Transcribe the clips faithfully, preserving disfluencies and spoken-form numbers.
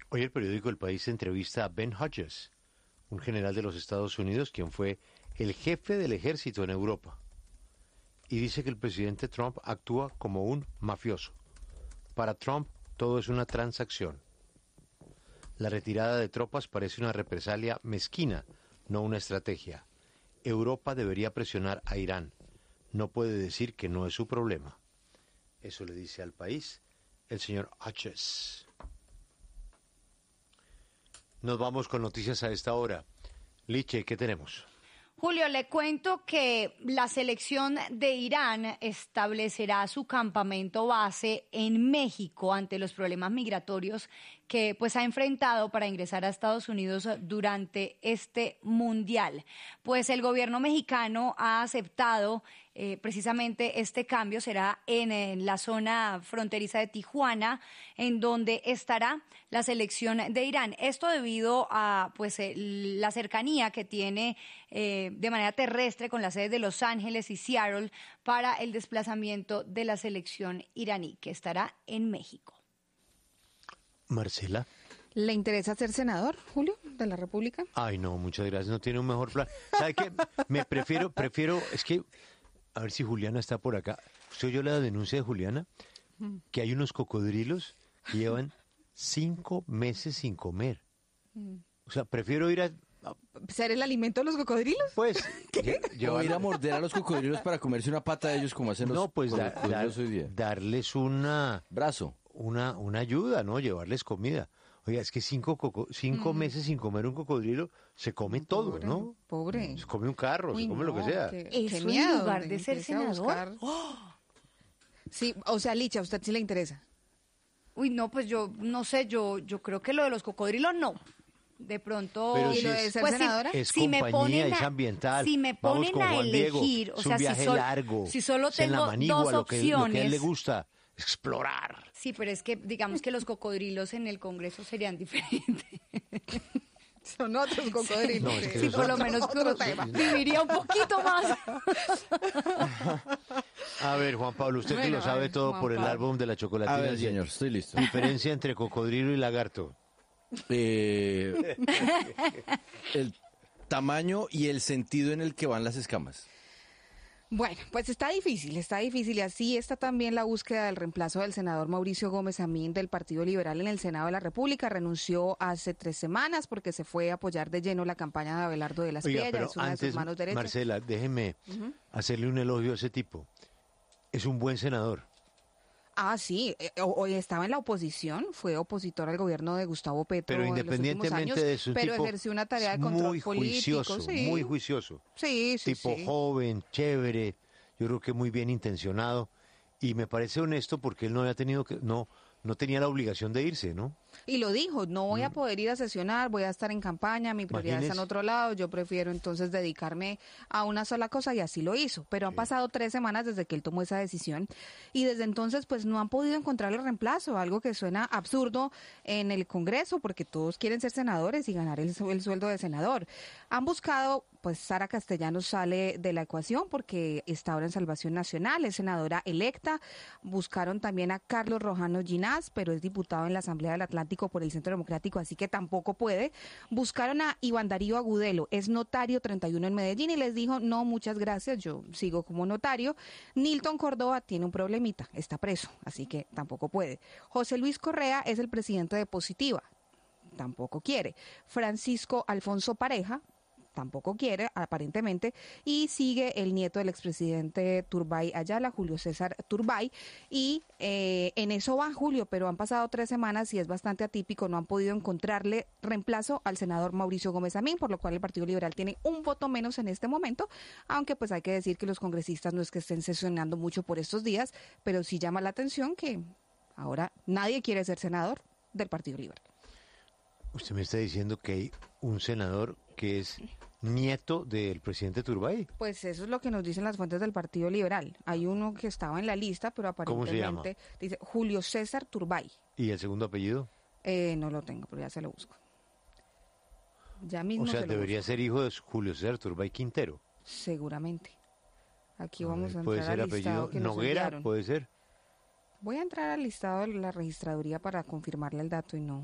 Hoy el periódico El País entrevista a Ben Hodges, un general de los Estados Unidos, quien fue el jefe del ejército en Europa. Y dice que el presidente Trump actúa como un mafioso. Para Trump todo es una transacción. La retirada de tropas parece una represalia mezquina, no una estrategia. Europa debería presionar a Irán. No puede decir que no es su problema. Eso le dice al País el señor Hodges. Nos vamos con noticias a esta hora. Liche, ¿qué tenemos? Julio, le cuento que la selección de Irán establecerá su campamento base en México ante los problemas migratorios que pues ha enfrentado para ingresar a Estados Unidos durante este mundial. Pues el gobierno mexicano ha aceptado eh, precisamente este cambio, será en, en la zona fronteriza de Tijuana, en donde estará la selección de Irán. Esto debido a pues eh, la cercanía que tiene eh, de manera terrestre con las sedes de Los Ángeles y Seattle para el desplazamiento de la selección iraní, que estará en México. Marcela. ¿Le interesa ser senador, Julio, de la República? Ay, no, muchas gracias, no tiene un mejor plan. ¿Sabe qué? Me prefiero, prefiero, es que, a ver si Juliana está por acá. ¿Usted oyó la denuncia de Juliana? Que hay unos cocodrilos que llevan cinco meses sin comer. O sea, prefiero ir a... ¿Ser el alimento de los cocodrilos? Pues, ¿Qué? Yo ¿O ir a morder a los cocodrilos para comerse una pata de ellos como hacen los No, pues da- cocodrilos dar- hoy día? darles una... Brazo. Una, una ayuda, ¿no? Llevarles comida. Oiga, es que cinco, coco- cinco meses sin comer un cocodrilo, se come todo, Pobre, ¿no? Pobre. Se come un carro, Uy, se come lo que no, sea. qué- Eso qué en miedo, lugar de ser empiece a senador. buscar. Sí, o sea, Licha, ¿a usted sí le interesa? Uy, no, pues yo no sé, yo yo creo que lo de los cocodrilos no. De pronto, Pero ¿Y si lo de es- ser pues si- senadora? Es si me compañía, ponen es a- ambiental. Si me Vamos ponen con a Juan Diego. elegir, o Es sea, un si, viaje sol- largo. si solo Es en la tengo manigua, dos lo que, lo que a él opciones. le gusta, explorar. Sí, pero es que digamos que los cocodrilos en el Congreso serían diferentes. Son otros cocodrilos. No, es que Sí, esos por son- lo menos otro tema. viviría un poquito más. A ver, Juan Pablo, usted que Bueno, lo sabe a ver, todo Juan por el Pablo. álbum de la A chocolatina. ver, diez. señor, estoy listo. Diferencia entre cocodrilo y lagarto. Eh, el tamaño y el sentido en el que van las escamas. Bueno, pues está difícil, está difícil y así está también la búsqueda del reemplazo del senador Mauricio Gómez Amín del Partido Liberal en el Senado de la República. Renunció hace tres semanas porque se fue a apoyar de lleno la campaña de Abelardo de las Oiga, Piedras, pero es una de antes, sus manos derechas. Marcela, déjeme hacerle un elogio a ese tipo. Es un buen senador. Ah, sí, eh, ho- hoy estaba en la oposición, fue opositor al gobierno de Gustavo Petro Pero en los últimos independientemente años, de eso, un pero tipo ejerció una tarea de control muy político. juicioso, sí. muy juicioso. Sí, sí, Tipo sí. joven, chévere, yo creo que muy bien intencionado y me parece honesto porque él no había tenido que, no, no tenía la obligación de irse, ¿no? Y lo dijo, no voy a poder ir a sesionar, voy a estar en campaña, mi prioridad está en Imagínese. otro lado, yo prefiero entonces dedicarme a una sola cosa y así lo hizo. Pero han pasado tres semanas desde que él tomó esa decisión y desde entonces pues no han podido encontrar el reemplazo, algo que suena absurdo en el Congreso porque todos quieren ser senadores y ganar el, su- el sueldo de senador. Han buscado, pues Sara Castellanos sale de la ecuación porque está ahora en Salvación Nacional, es senadora electa. Buscaron también a Carlos Rojano Ginás, pero es diputado en la Asamblea del Atlántico por el Centro Democrático, así que tampoco puede. Buscaron a Iván Darío Agudelo, es notario treinta y uno en Medellín y les dijo, no, muchas gracias, yo sigo como notario. Nilton Córdoba tiene un problemita, está preso, así que tampoco puede. José Luis Correa es el presidente de Positiva, tampoco quiere. Francisco Alfonso Pareja tampoco quiere, aparentemente, y sigue el nieto del expresidente Turbay Ayala, Julio César Turbay, y eh, en eso va Julio, pero han pasado tres semanas y es bastante atípico, no han podido encontrarle reemplazo al senador Mauricio Gómez Amín, por lo cual el Partido Liberal tiene un voto menos en este momento, aunque pues hay que decir que los congresistas no es que estén sesionando mucho por estos días, pero sí llama la atención que ahora nadie quiere ser senador del Partido Liberal. Usted me está diciendo que hay un senador que es nieto del presidente Turbay. Pues eso es lo que nos dicen las fuentes del Partido Liberal. Hay uno que estaba en la lista, pero ¿Cómo se llama? aparentemente dice Julio César Turbay. ¿Y el segundo apellido? Eh, no lo tengo, pero ya se lo busco. Ya mismo O sea, se lo debería busco. ser hijo de Julio César Turbay Quintero. Seguramente. Aquí A vamos ver, a puede entrar ser al listado apellido que nos Noguera, enviaron. puede ser. Voy a entrar al listado de la registraduría para confirmarle el dato y no.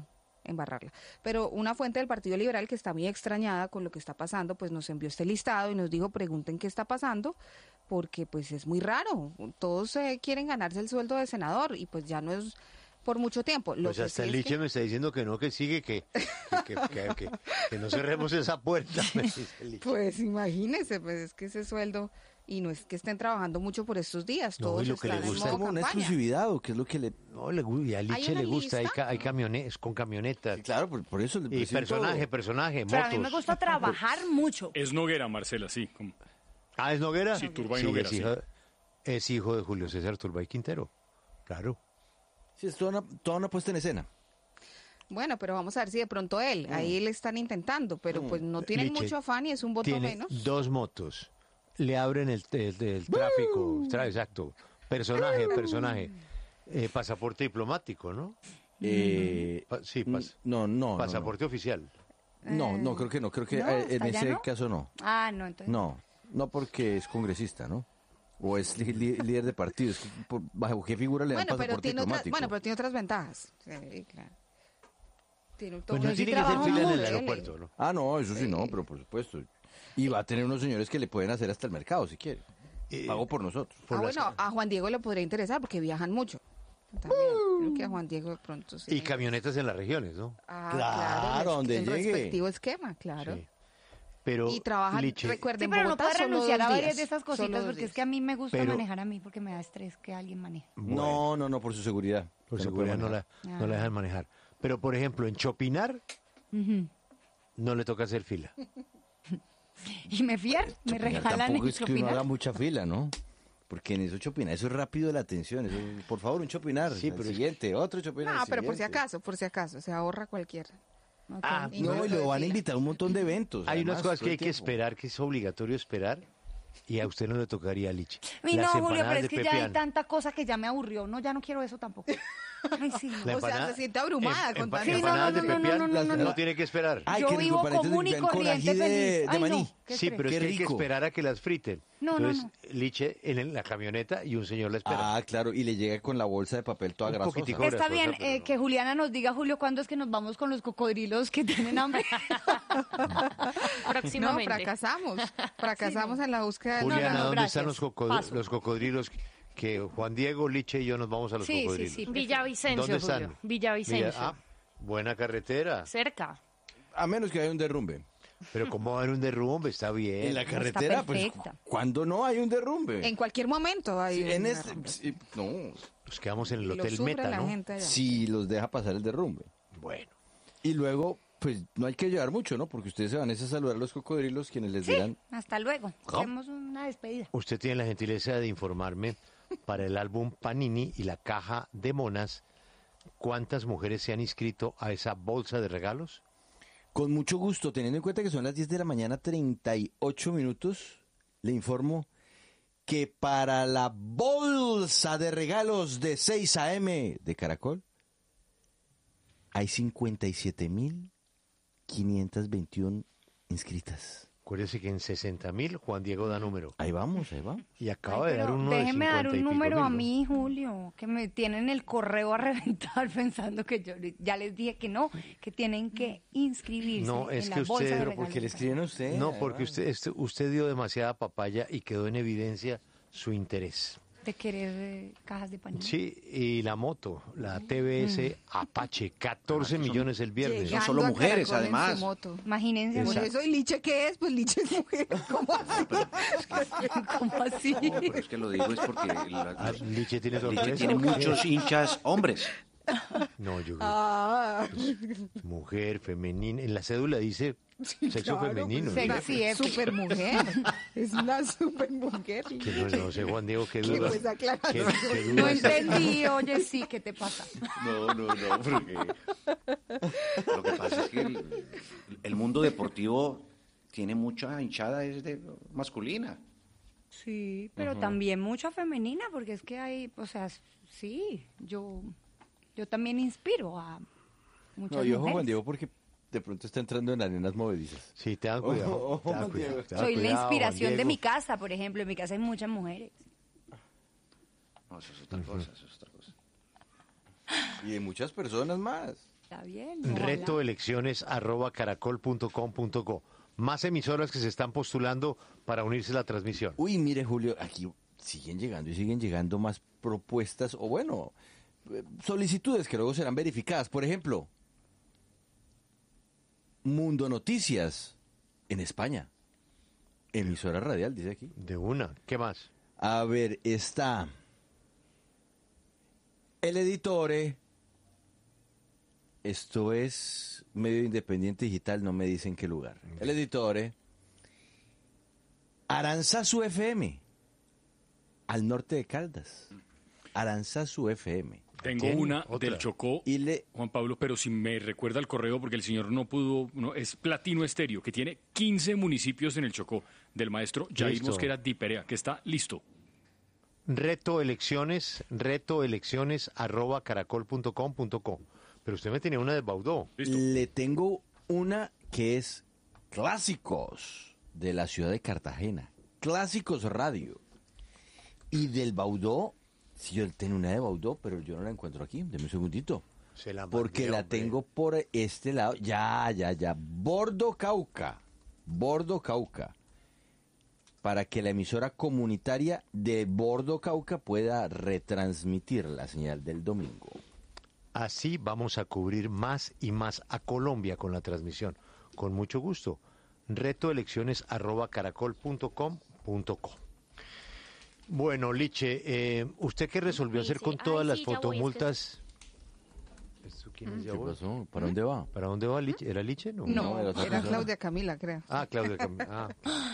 embarrarla. Pero una fuente del Partido Liberal que está muy extrañada con lo que está pasando, pues nos envió este listado y nos dijo, pregunten qué está pasando, porque pues es muy raro. Todos eh, quieren ganarse el sueldo de senador y pues ya no es por mucho tiempo. Lo Pues que hasta sí el es Liche que- me está diciendo que no, que sigue, que, que, que, que- que- que no cerremos esa puerta. Me dice el Liche. Pues imagínese, pues es que ese sueldo, y no es que estén trabajando mucho por estos días, No, todos y lo que le están en gusta modo como una campaña. exclusividad o qué es lo que le... No, le, gu- y al ¿Hay Liche una le gusta, hay, lista? ca- hay camionetas, con camionetas. Sí, claro, por, por eso... el Y presidente- personaje, personaje, Pero motos. a mí me gusta trabajar mucho. Es Noguera, Marcela, sí. como- Ah, ¿es Noguera? Sí, Turbay Sí, Noguera, es, hijo, es hijo de Julio César Turbay Quintero. Claro. Sí, es toda una, toda una puesta en escena. Bueno, pero vamos a ver si de pronto él, ahí le están intentando, pero pues no tienen Liche mucho afán y es un voto Tiene menos. dos motos. Le abren el, el- el tráfico. Tra- exacto. Personaje, personaje. Eh, pasaporte diplomático, ¿no? Eh, Pa- sí, mm, pas- no, no, no, pasaporte oficial. No, no, creo que no, creo que no, eh, en ¿hasta allá ese no? caso no. Ah, no, entonces. No, no porque es congresista, ¿no? O es li- li- líder de partido. Es que por- ¿bajo qué figura le dan Bueno, pero pasaporte tiene otras, diplomático? bueno, pero tiene otras ventajas. Sí, claro. Tiene todo- Pues no sí tiene que ser trabajo fila en el mucho, aeropuerto, ¿no? Ah, no, eso sí, no, pero por supuesto. Y va a tener unos señores que le pueden hacer hasta el mercado, si quiere. Eh, Pago por nosotros. por Ah, las- bueno, a Juan Diego le podría interesar porque viajan mucho. También. Creo que a Juan Diego de pronto sí. Y camionetas en las regiones, ¿no? Ah, Claro, el- donde el llegue. respectivo esquema, claro. Sí. Pero Y trabajan, Liche, recuerden, Sí, pero no Bogotá puede solo renunciar dos a varias días, de esas solo cositas dos porque días. es que a mí me gusta Pero- manejar a mí porque me da estrés que alguien maneje. No, no, no, por su seguridad. por Usted no seguridad puede no la, manejar. no la dejan manejar. Pero, por ejemplo, en Chopinar Ujú. no le toca hacer fila. Y me fiar, me Chopinar regalan tampoco en es que uno Chopinar. haga mucha fila, ¿no? Porque en eso chopinar, eso es rápido de la atención. Eso, por favor, un chopinar. Sí, al pero es siguiente, otro chopinar. No, al pero por si siguiente. acaso, por si acaso, se ahorra cualquiera. Ok. Ah, Y No, y lo lo van a fila. invitar a un montón de eventos. Hay además, unas cosas todo que el hay que tiempo. esperar, que es obligatorio esperar, y a usted no le tocaría, Liche. Uy, no, Las Julio, pero empanadas es de que ya hay Pepián. tanta cosa que ya me aburrió. No, ya no quiero eso tampoco. Ay, sí, no. La O sea, empanada- se siente abrumada em- con empa- tantas- Sí, no, empanadas no, de no, no, Pepián, no, no, no, no no. tiene que esperar. Ay, Yo qué rico, vivo palitos de común y Pepián con corriente ají de- feliz. de Ay, maní. no, qué Sí, estrés. pero es Qué que hay que rico. esperar a que las friten. No, no, Entonces, Liche en el- la camioneta y un señor la espera. Ah, claro, y le llega con la bolsa de papel toda Un grasosa. poquitico. Está Grasosa, bien pero eh, no. que Juliana nos diga, Julio, cuándo es que nos vamos con los cocodrilos que tienen hambre. No, Próximamente. fracasamos. Fracasamos en la búsqueda de... no, Juliana, no, ¿dónde gracias. están los, cocod- Paso. los cocodrilos? Que Juan Diego, Liche y yo nos vamos a los Sí, sí, cocodrilos. sí. Villavicencio, ¿Dónde Julio. están? Villavicencio. Villa- ah, buena carretera. Cerca. A menos que haya un derrumbe. Pero ¿cómo va a haber un derrumbe? Está bien. En la está carretera, pues, perfecta. ¿cuándo no hay un derrumbe? En cualquier momento hay Sí, en una este, rampa. sí, no, Nos quedamos en el Y lo Hotel sufre Meta, la ¿no? gente allá. si los deja pasar el derrumbe. Bueno. Y luego, pues, no hay que llevar mucho, ¿no? Porque ustedes se van a saludar a los cocodrilos, quienes les Sí, dirán... hasta luego. Hacemos una despedida. Usted tiene la gentileza de informarme para el álbum Panini y la caja de monas, ¿cuántas mujeres se han inscrito a esa bolsa de regalos? Con mucho gusto, teniendo en cuenta que son las diez de la mañana, treinta y ocho minutos, le informo que para la bolsa de regalos de seis a eme de Caracol hay cincuenta y siete mil quinientas veintiuno inscritas. Acuérdese que en sesenta mil Juan Diego da número. Ahí vamos, ahí vamos. Y acaba Ay, de dar pero uno de déjeme dar cincuenta y un pico número a mil, ¿no? mí, Julio, que me tienen el correo a reventar pensando que yo ya les dije que no, que tienen que inscribirse No, es en que la bolsa usted- de pero regalos. ¿Por qué le escriben a usted? No, porque además? usted, este- usted dio demasiada papaya y quedó en evidencia su interés. De querer eh, cajas de panini. Sí, y la moto, la T V S Apache, catorce millones el viernes. Llegando solo a mujeres, Caracol en su además. moto. Imagínense. Por eso, ¿y Liche qué es? Pues Liche es mujer. ¿Cómo así? ¿Cómo así? No, pero es que lo digo es porque la- Ah, los- Liche tiene Liche sorpresa. tiene ¿o qué? muchos hinchas hombres. No, yo Ah, mujer, femenina. En la cédula dice sexo claro, femenino. pues, ¿no? una Sexy F. super mujer. Es una super mujer. Que no, no sé, Juan Diego, qué Que duda. pues aclarar. qué- qué No duda está- entendí, oye, sí, ¿qué te pasa? No, no, no, porque lo que pasa es que el, el mundo deportivo tiene mucha hinchada es de masculina. Sí, pero también mucha femenina, porque es que hay, o sea, sí, yo, yo también inspiro a muchas No, yo mujeres. Juan Diego porque de pronto está entrando en arenas movedizas. Sí, te dan cuidado. Ojo, te dan Juan cuidado, Diego. te dan Soy la cuidado, inspiración Juan de mi Diego. casa, por ejemplo. En mi casa hay muchas mujeres. No, eso es otra cosa, eso es otra cosa. Y de muchas personas más. Está bien. ojalá. Retoelecciones arroba caracol punto com punto co. Más emisoras que se están postulando para unirse a la transmisión. Uy, mire, Julio, aquí siguen llegando y siguen llegando más propuestas, o bueno, eh, solicitudes que luego serán verificadas. Por ejemplo, Mundo Noticias en España. Emisora radial, dice aquí. De una. ¿Qué más? A ver, está El Editore. Esto es medio independiente digital, no me dicen qué lugar. El Editore. Aranzazu F M. Al norte de Caldas. Aranzazu F M. Tengo ¿Quién? una Otra. del Chocó, Y le... Juan Pablo, pero si me recuerda el correo, porque el señor no pudo, no, es Platino Estéreo, que tiene quince municipios en el Chocó, del maestro Jair Listo. Mosquera Di Perea, que está listo. Retoelecciones, retoelecciones arroba caracol punto com punto co. Pero usted me tenía una de Baudó. Listo. Le tengo una que es Clásicos de la ciudad de Cartagena. Clásicos Radio. Y del Baudó, sí, yo tengo una de Baudó, pero yo no la encuentro aquí. Deme un segundito. Se la mandé, Porque la hombre. tengo por este lado. Ya, ya, ya. Bordo Cauca. Bordo Cauca. Para que la emisora comunitaria de Bordo Cauca pueda retransmitir la señal del domingo. Así vamos a cubrir más y más a Colombia con la transmisión. Con mucho gusto. Retoelecciones arroba caracol punto com punto co. Bueno, Liche, eh, ¿usted qué resolvió hacer Dice, con todas "Ay, las sí, ya voy, es que fotomultas? ¿Esto quién es? Ya ¿Qué voy. pasó? ¿Para dónde va? ¿Para dónde va Liche? ¿Era Liche? No. No, era otra era persona. Claudia Camila, creo. Ah, Claudia. Cam- Ah,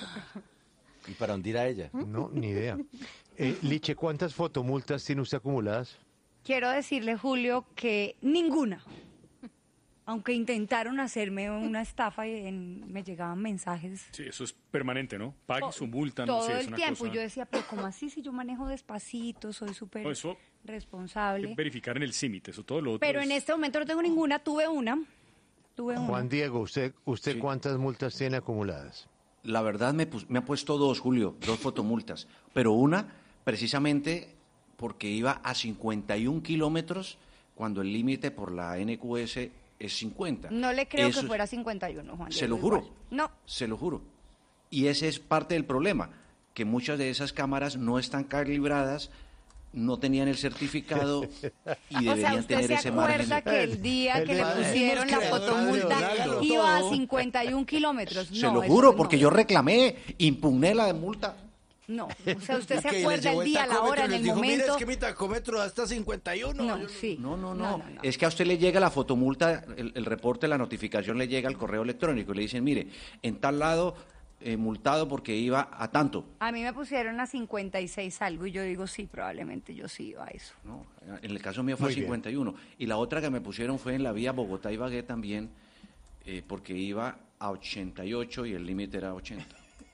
¿Y para dónde irá ella? no, ni idea. Eh, Liche, ¿cuántas fotomultas tiene usted acumuladas? Quiero decirle, Julio, que ninguna. Aunque intentaron hacerme una estafa y en- me llegaban mensajes Sí, eso es permanente, ¿no? Pague su multa, no todo sé, es el una tiempo. cosa... Yo decía, pero ¿cómo así? Si yo manejo despacito, soy súper No, eso hay que responsable. verificar en el CIMIT, eso todo lo otro Pero es- en este momento no tengo ninguna. Tuve una. Tuve una. Juan Diego, ¿usted, usted Sí. cuántas multas tiene acumuladas? La verdad me, pus- me ha puesto dos, Julio, dos fotomultas, pero una precisamente porque iba a cincuenta y un kilómetros cuando el límite por la N Q S es cincuenta. No le creo Eso que es- fuera cincuenta y uno, Juan Se Diego, lo juro. igual. No. Se lo juro. Y ese es parte del problema, que muchas de esas cámaras no están calibradas, no tenían el certificado y O sea, deberían ¿usted tener se ese margen. acuerda que el día El que le padre- pusieron la creadores de fotomulta Ronaldo. iba a Todo. cincuenta y un kilómetros? Se No, lo eso juro, no. porque yo reclamé, impugné la multa. No, o sea, ¿usted Y se que les acuerda llevó el día, la tacómetro hora, y en les el dijo, "Mire, momento? es que mi tacómetro hasta cincuenta y uno. No, Yo- sí. No, no, No, no, no, no. Es que a usted le llega la fotomulta, el, el reporte, la notificación le llega al correo electrónico y le dicen, mire, en tal lado eh, multado porque iba a tanto. A mí me pusieron a cincuenta y seis algo y yo digo, sí, probablemente yo sí iba a eso. ¿No? En el caso mío fue Muy a bien. cincuenta y uno. Y la otra que me pusieron fue en la vía Bogotá-Ibagué también, eh, porque iba a ochenta y ocho y el límite era ochenta.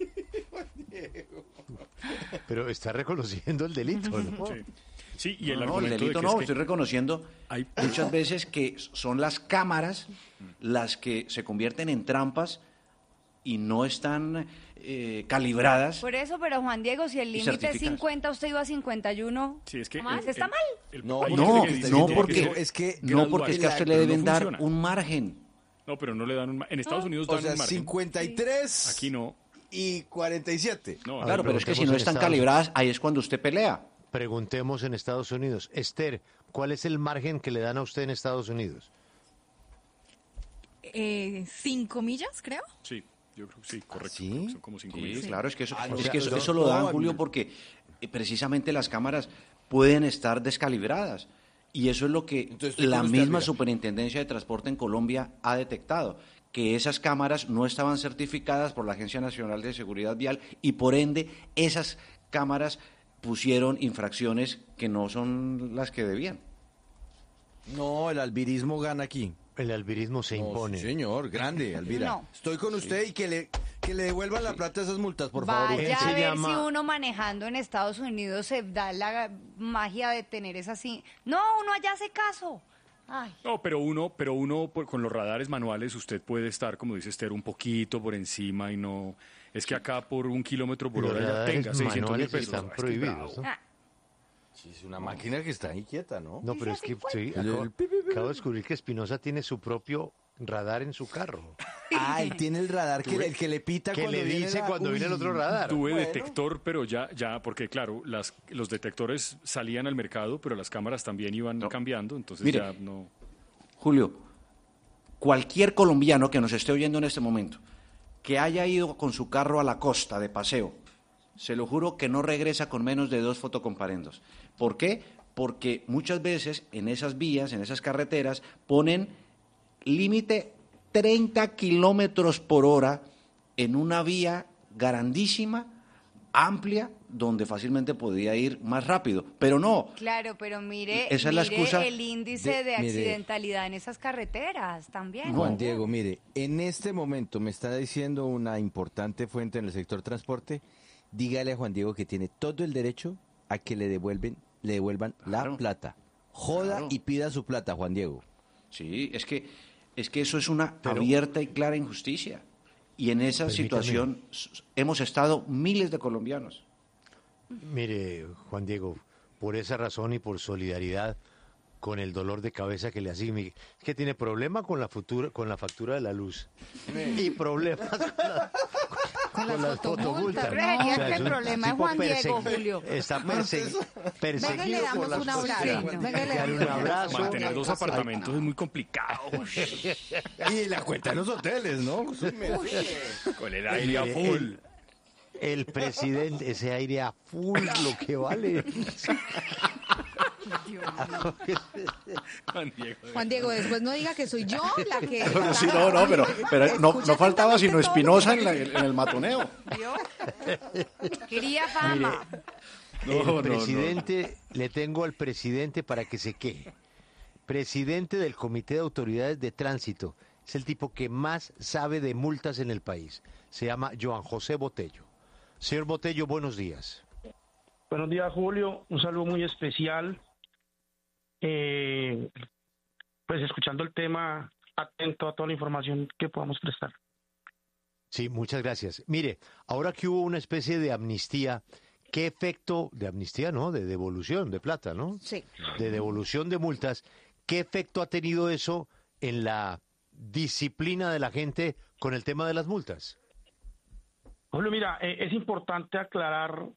Pero está reconociendo el delito, ¿no? Sí, Sí, y el no, no, el argumento de delito que no, es que estoy reconociendo hay- muchas veces que son las cámaras las que se convierten en trampas y no están eh, calibradas. Por eso, pero Juan Diego, si el Y límite es certificadas. cincuenta, cincuenta, usde iba a cincuenta y uno. Sí, es que ¿Más? el- ¿Está el- mal? el No, país No, tiene que no, decir, tiene que porque, ser es que- no, porque es que a usted le gradual, deben pero no dar funciona. un margen. No, pero no le dan un ma- En Estados Unidos O dan sea, un margen. cincuenta y tres Aquí no. y cuarenta y siete. No, A Claro, ver, pero es que si preguntemos no en están Estados calibradas, ahí es cuando usted pelea. Preguntemos en Estados Unidos. Esther, ¿cuál es el margen que le dan a usted en Estados Unidos? Eh, cinco millas, creo. Sí, yo creo que sí, correcto. ¿Sí? creo que son como cinco Sí, millas. claro, es que eso, Ah, es no, que o sea, eso, no, eso lo dan, no, Julio, no. porque eh, precisamente las cámaras pueden estar descalibradas. Y eso es lo que Entonces, estoy la con usted, misma Alvira. Superintendencia de Transporte en Colombia ha detectado, que esas cámaras no estaban certificadas por la Agencia Nacional de Seguridad Vial y por ende esas cámaras pusieron infracciones que no son las que debían. No, el albirismo gana aquí. El albirismo se No, impone. sí, señor, grande, Alvira. No. Estoy con usted y que le, que le devuelvan la plata a esas multas, por favor. Él Vaya se a ver llama- si uno manejando en Estados Unidos se da la magia de tener esa así. No, uno allá hace caso. Ay. No, pero uno, pero uno por- con los radares manuales usted puede estar, como dice Esther, un poquito por encima y no. Es que acá por un kilómetro por Los hora ya radares tenga seiscientos mil manuales pesos. están Ah, es que es prohibidos, bravo. ¿no? Ah, Sí, es una máquina que está inquieta, ¿no? No, pero es que sí, El- acabo, el pi, pi, pi. acabo de descubrir que Espinosa tiene su propio radar en su carro. Ah, él tiene el radar, que, el que le pita Que cuando le viene dice la- cuando viene el Uy. otro radar. Tuve Bueno. detector, pero ya, ya, porque claro, las, los detectores salían al mercado, pero las cámaras también iban No. cambiando, entonces Mire. ya no. Julio, cualquier colombiano que nos esté oyendo en este momento, que haya ido con su carro a la costa de paseo, se lo juro que no regresa con menos de dos fotocomparendos. ¿Por qué? Porque muchas veces en esas vías, en esas carreteras, ponen límite treinta kilómetros por hora en una vía grandísima, amplia, donde fácilmente podía ir más rápido. Pero no, Claro, pero mire, Esa es la mire excusa el índice de- de, mire. accidentalidad en esas carreteras también. Juan Diego, mire, en este momento me está diciendo una importante fuente en el sector transporte, dígale a Juan Diego que tiene todo el derecho a que le devuelven, le devuelvan Claro. la plata. Joda Claro. y pida su plata, Juan Diego. sí, es que, es que eso es una Pero- abierta y clara injusticia. Y en esa Permítame. situación s- hemos estado miles de colombianos. Mire, Juan Diego, por esa razón y por solidaridad con el dolor de cabeza que le asigne, es que tiene problema con la futura, con la factura de la luz y problemas con, la- con las las fotomultas, fotomultas. ¿no? Creería que es el un problema es tipo Juan Diego, persegui- Julio. Está perse- perseguido Venga y le damos por las un abrazo. fotomultas. Venga y le Darle un damos un abrazo. Mantener dos apartamentos es muy complicado. Y la cuenta en los hoteles, ¿no? Con el aire a Mire, full. El, el presidente, ese aire a full, lo que vale. Juan Diego. Juan Diego, después no diga que soy yo la que... Sí, no, no, pero, pero no, Escucha no faltaba sino atentamente Espinosa todo en, lo la- que- en el matoneo. ¿Vio? Quería fama. No, el no, no. presidente, le tengo al presidente para que se queje. Presidente del Comité de Autoridades de Tránsito. Es el tipo que más sabe de multas en el país. Se llama Joan José Botello. Señor Botello, buenos días. Buenos días, Julio. Un saludo muy especial. Eh, pues escuchando el tema, atento a toda la información que podamos prestar. Sí, muchas gracias. Mire, ahora que hubo una especie de amnistía, ¿qué efecto de amnistía, no? De devolución de plata, ¿no? Sí. De devolución de multas, ¿qué efecto ha tenido eso en la disciplina de la gente con el tema de las multas? Julio, mira, eh, es importante aclarar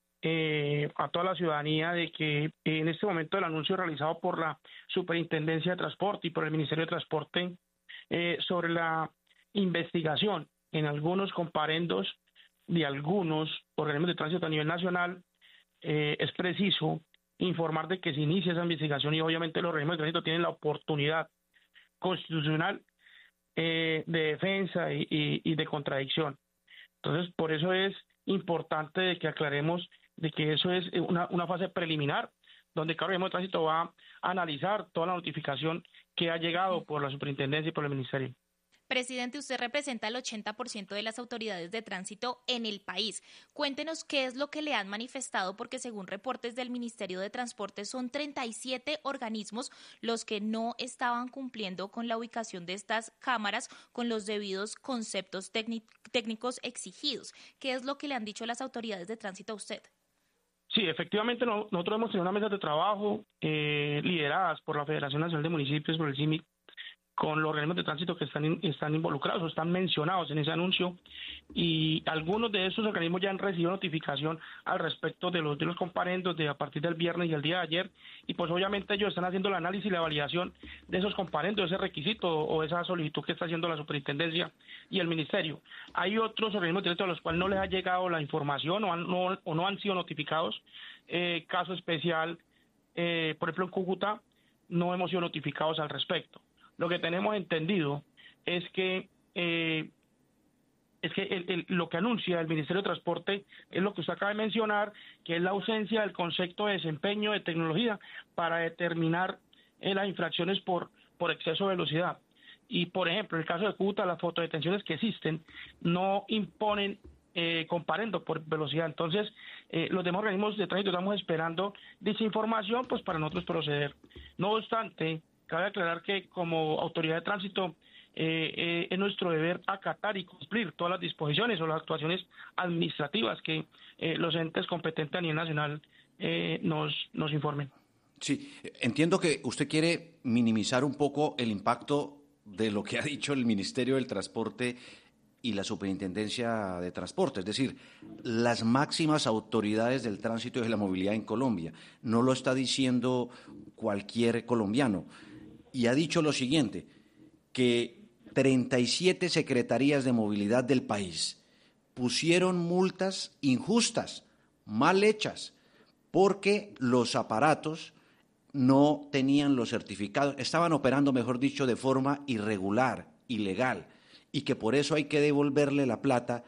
eh, a toda la ciudadanía de que en este momento el anuncio realizado por la Superintendencia de Transporte y por el Ministerio de Transporte eh, sobre la investigación en algunos comparendos de algunos organismos de tránsito a nivel nacional, eh, es preciso informar de que se inicia esa investigación y obviamente los organismos de tránsito tienen la oportunidad constitucional eh, de defensa y, y, y de contradicción. Entonces, por eso es importante de que aclaremos de que eso es una, una fase preliminar, donde cada organismo de tránsito va a analizar toda la notificación que ha llegado por la superintendencia y por el ministerio. Presidente, usted representa el ochenta por ciento de las autoridades de tránsito en el país. Cuéntenos qué es lo que le han manifestado, porque según reportes del Ministerio de Transporte son treinta y siete organismos los que no estaban cumpliendo con la ubicación de estas cámaras con los debidos conceptos técnicos exigidos. ¿Qué es lo que le han dicho las autoridades de tránsito a usted? Sí, efectivamente no, nosotros hemos tenido una mesa de trabajo eh, lideradas por la Federación Nacional de Municipios, por el C I M I C, con los organismos de tránsito que están, in, están involucrados o están mencionados en ese anuncio, y algunos de esos organismos ya han recibido notificación al respecto de los de los comparendos de a partir del viernes y el día de ayer, y pues obviamente ellos están haciendo el análisis y la validación de esos comparendos, de ese requisito o esa solicitud que está haciendo la superintendencia y el ministerio. Hay otros organismos de tránsito a los cuales no les ha llegado la información o, han, no, o no han sido notificados. Eh, caso especial, eh, por ejemplo en Cúcuta, no hemos sido notificados al respecto. Lo que tenemos entendido es que eh, es que el, el, lo que anuncia el Ministerio de Transporte es lo que usted acaba de mencionar, que es la ausencia del concepto de desempeño de tecnología para determinar eh, las infracciones por, por exceso de velocidad. Y, por ejemplo, en el caso de Cúcuta, las fotodetenciones que existen no imponen eh, comparendo por velocidad. Entonces, eh, los demás organismos de tránsito estamos esperando dicha información pues para nosotros proceder. No obstante, cabe aclarar que como autoridad de tránsito eh, eh, es nuestro deber acatar y cumplir todas las disposiciones o las actuaciones administrativas que eh, los entes competentes a nivel nacional eh, nos, nos informen. Sí, entiendo que usted quiere minimizar un poco el impacto de lo que ha dicho el Ministerio del Transporte y la Superintendencia de Transporte, es decir, las máximas autoridades del tránsito y de la movilidad en Colombia. No lo está diciendo cualquier colombiano. Y ha dicho lo siguiente, que treinta y siete secretarías de movilidad del país pusieron multas injustas, mal hechas, porque los aparatos no tenían los certificados, estaban operando, mejor dicho, de forma irregular, ilegal, y que por eso hay que devolverle la plata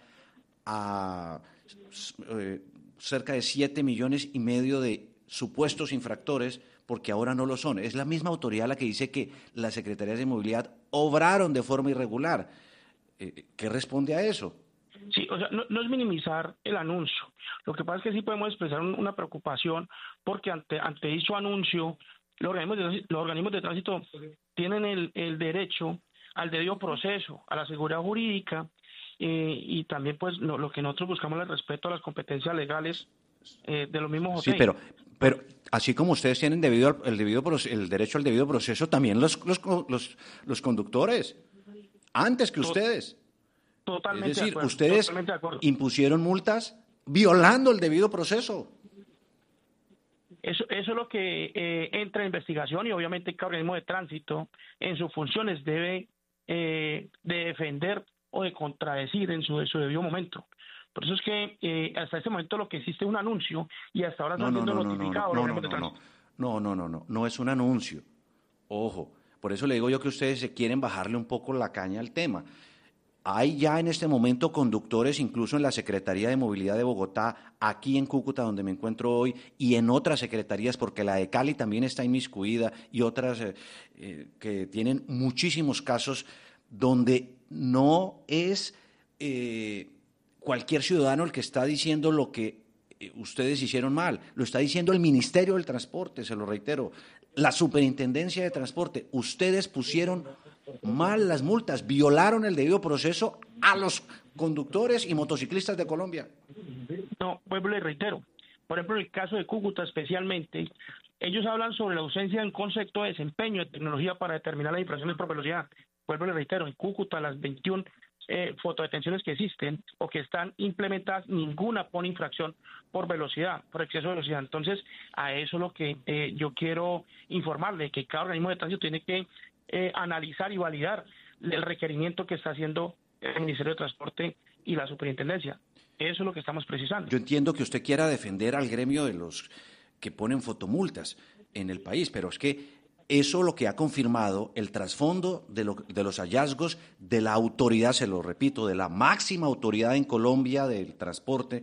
a eh, cerca de siete millones y medio de supuestos infractores, porque ahora no lo son. Es la misma autoridad la que dice que las secretarías de movilidad obraron de forma irregular. Eh, ¿Qué responde a eso? Sí, o sea, no, no es minimizar el anuncio. Lo que pasa es que sí podemos expresar un, una preocupación porque ante, ante dicho anuncio, los organismos de, los organismos de tránsito tienen el, el derecho al debido proceso, a la seguridad jurídica eh, y también pues lo, lo que nosotros buscamos es el respeto a las competencias legales eh, de los mismos hoteles. Sí, pero, pero así como ustedes tienen debido al, el, debido, el derecho al debido proceso, también los, los, los, los conductores, antes que ustedes. Totalmente es decir, de acuerdo, ustedes totalmente de acuerdo. impusieron multas violando el debido proceso. Eso, eso es lo que eh, entra en investigación y obviamente cada organismo de tránsito en sus funciones debe eh, de defender o de contradecir en su, en su debido momento. Por eso es que eh, hasta este momento lo que existe es un anuncio y hasta ahora no, están no, siendo no, no, notificados no, los no, organismos de no, tránsito. no, no, no, no, no es un anuncio. Ojo, por eso le digo yo que ustedes se quieren bajarle un poco la caña al tema. Hay ya en este momento conductores, incluso en la Secretaría de Movilidad de Bogotá, aquí en Cúcuta, donde me encuentro hoy, y en otras secretarías, porque la de Cali también está inmiscuida, y otras eh, eh, que tienen muchísimos casos donde no es eh, cualquier ciudadano el que está diciendo lo que eh, ustedes hicieron mal, lo está diciendo el Ministerio del Transporte, se lo reitero, la Superintendencia de Transporte. Ustedes pusieron mal las multas, violaron el debido proceso a los conductores y motociclistas de Colombia. No, vuelvo y le reitero. Por ejemplo, en el caso de Cúcuta especialmente, ellos hablan sobre la ausencia de un concepto de desempeño de tecnología para determinar las infracciones por velocidad. Vuelvo y le reitero, en Cúcuta las veintiuna eh, fotodetenciones que existen o que están implementadas, ninguna pone infracción por velocidad, por exceso de velocidad. Entonces, a eso es lo que eh, yo quiero informarle, que cada organismo de tránsito tiene que Eh, analizar y validar el requerimiento que está haciendo el Ministerio de Transporte y la Superintendencia. Eso es lo que estamos precisando. Yo entiendo que usted quiera defender al gremio de los que ponen fotomultas en el país, pero es que eso lo que ha confirmado el trasfondo de, lo, de los hallazgos de la autoridad, se lo repito, de la máxima autoridad en Colombia del transporte,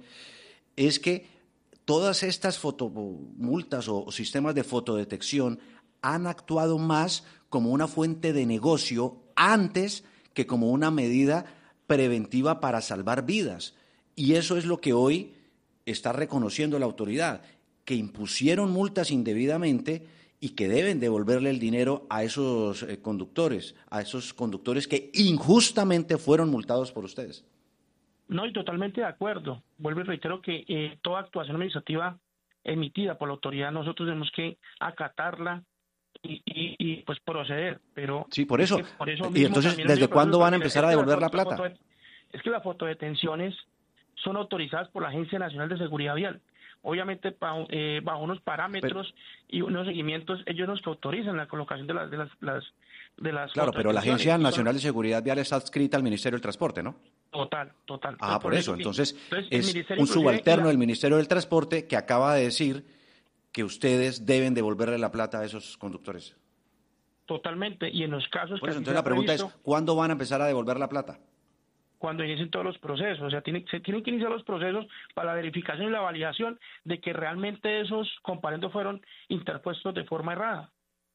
es que todas estas fotomultas o, o sistemas de fotodetección han actuado más como una fuente de negocio antes que como una medida preventiva para salvar vidas. Y eso es lo que hoy está reconociendo la autoridad, que impusieron multas indebidamente y que deben devolverle el dinero a esos eh, conductores, a esos conductores que injustamente fueron multados por ustedes. No, y totalmente de acuerdo. Vuelvo y reitero que eh, toda actuación administrativa emitida por la autoridad nosotros tenemos que acatarla Y, y, y pues proceder, pero sí, por eso. Es que por eso y entonces, ¿desde cuándo van a empezar a devolver la plata? Foto, es que las fotodetenciones son autorizadas por la Agencia Nacional de Seguridad Vial. Obviamente bajo, eh, bajo unos parámetros pero, y unos seguimientos, ellos nos autorizan la colocación de las de las, las de las claro, pero la Agencia Nacional de Seguridad Vial está adscrita al Ministerio del Transporte, ¿no? Total, total. Ah, por, por eso. Entonces, entonces es un subalterno la... del Ministerio del Transporte que acaba de decir que ustedes deben devolverle la plata a esos conductores. Totalmente, y en los casos Por eso, que entonces la pregunta previsto, es, ¿cuándo van a empezar a devolver la plata? Cuando inicien todos los procesos, o sea, tiene, se tienen que iniciar los procesos para la verificación y la validación de que realmente esos comparendos fueron interpuestos de forma errada.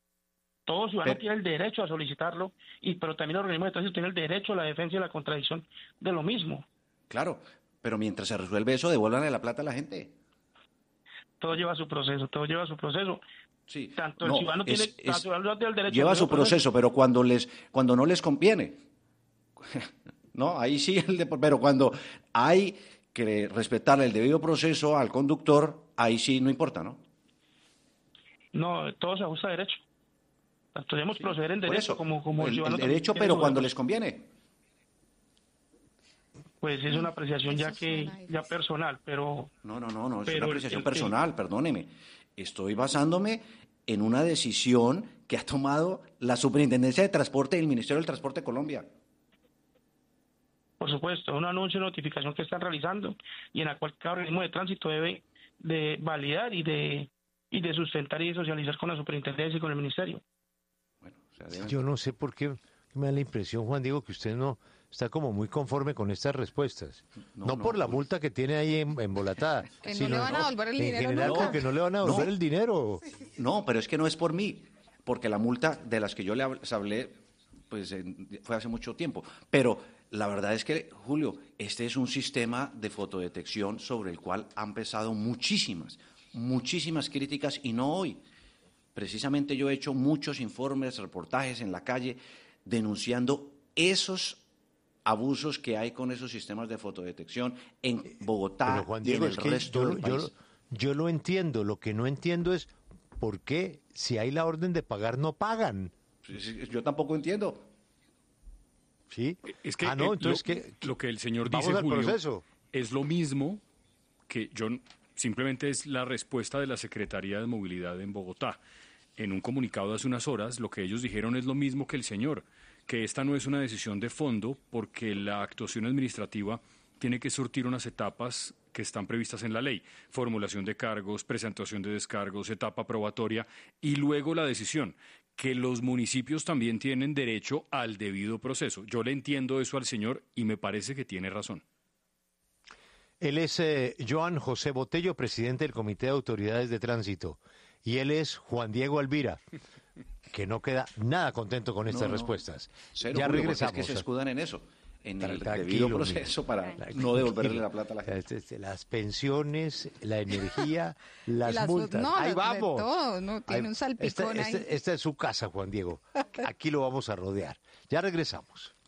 Todo ciudadano pero, tiene el derecho a solicitarlo, y pero también el organismo de tránsito tiene el derecho a la defensa y la contradicción de lo mismo. Claro, pero mientras se resuelve eso, devuélvanle la plata a la gente. Todo lleva su proceso, todo lleva su proceso. Sí, tanto no, el ciudadano es, tiene, es, el ciudadano tiene el derecho lleva su proceso, proceso, pero cuando les cuando no les conviene, no, ahí sí, el de, pero cuando hay que respetarle el debido proceso al conductor, ahí sí no importa, ¿no? No, todo se ajusta a derecho. Debemos sí, proceder en derecho eso, como, como el, el, el derecho, pero cuando les conviene. Pues es una apreciación ya que ya personal, pero... No, no, no, no es pero una apreciación el, el, personal, perdóneme. Estoy basándome en una decisión que ha tomado la Superintendencia de Transporte y el Ministerio del Transporte de Colombia. Por supuesto, un anuncio, notificación que están realizando y en la cual cada organismo de tránsito debe de validar y de, y de sustentar y de socializar con la Superintendencia y con el Ministerio. Bueno, o sea, deben... Yo no sé por qué me da la impresión, Juan Diego, que usted no está como muy conforme con estas respuestas. No, no, no por la no. multa que tiene ahí embolatada. Que no sino le van a devolver el en dinero. general, nunca. porque no le van a devolver no. el dinero. No, pero es que no es por mí, porque la multa de las que yo les hablé pues fue hace mucho tiempo. Pero la verdad es que, Julio, este es un sistema de fotodetección sobre el cual han pesado muchísimas, muchísimas críticas y no hoy. Precisamente yo he hecho muchos informes, reportajes en la calle denunciando esos abusos que hay con esos sistemas de fotodetección en Bogotá Pero, Juan Diego, y en el es que resto yo, del país. Yo, yo lo entiendo, lo que no entiendo es por qué si hay la orden de pagar no pagan. Yo tampoco entiendo. ¿Sí? Es que, ah, no, eh, entonces lo, que lo que el señor vamos dice, al Julio, proceso. es lo mismo que yo simplemente es la respuesta de la Secretaría de Movilidad en Bogotá. En un comunicado de hace unas horas, lo que ellos dijeron es lo mismo que el señor, que esta no es una decisión de fondo porque la actuación administrativa tiene que surtir unas etapas que están previstas en la ley: formulación de cargos, presentación de descargos, etapa probatoria y luego la decisión, que los municipios también tienen derecho al debido proceso. Yo le entiendo eso al señor y me parece que tiene razón. Él es eh, Joan José Botello, presidente del Comité de Autoridades de Tránsito, y él es Juan Diego Alvira, que no queda nada contento con estas no, no. respuestas. Cero, ya Julio, regresamos. Es que se escudan en eso, en el Tranquilo, debido proceso para tranquilo. no devolverle la plata a la gente. Las pensiones, la energía, las, las multas. No, ahí de vamos. todo, no, tiene ahí, un salpicón esta, ahí. Esta, esta es su casa, Juan Diego. Aquí lo vamos a rodear. Ya regresamos.